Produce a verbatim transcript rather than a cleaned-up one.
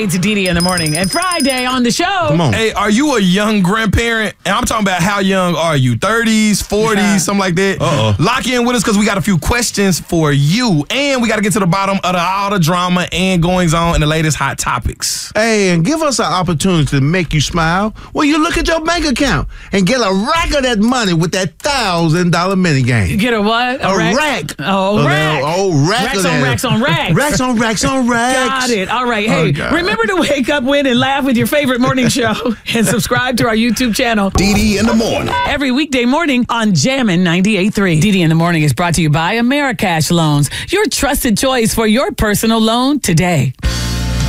Friday to Dee Dee in the morning. And Friday on the show. Come on. Hey, are you a young grandparent? And I'm talking about how young are you? thirties, forties, Yeah. something like that? Uh-oh. Lock in with us because we got a few questions for you. And we got to get to the bottom of the, all the drama and goings on and the latest hot topics. Hey, and give us an opportunity to make you smile when you look at your bank account and get a rack of that money with that thousand dollar mini game. Get a what? A rack. Oh, Oh, rack. that- oh, rack Racks of on that. racks on racks. Racks on racks on racks. Got it. All right. Hey, Oh, God. remember to wake up, win, and laugh with your favorite morning show and subscribe to our YouTube channel Dee Dee in the morning. every weekday morning on Jammin' ninety-eight point three. Dee Dee in the morning is brought to you by Americash Loans, your trusted choice for your personal loan today.